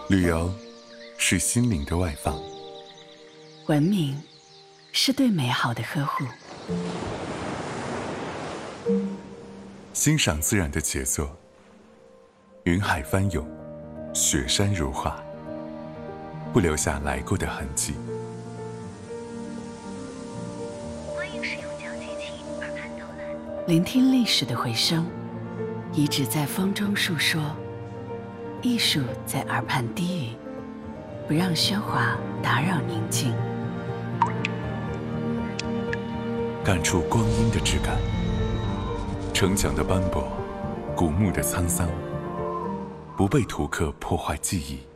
旅游是心灵的外放， 文明是对美好的呵护， 欣赏自然的杰作，云海翻涌，雪山如画，不留下来过的痕迹。 欢迎使用讲机器耳畔导览， 聆听历史的回声，遗址在风中述说，艺术在耳畔低语，不让喧哗打扰宁静。 感触光阴的质感，城墙的斑驳，古墓的沧桑，不被图刻破坏记忆。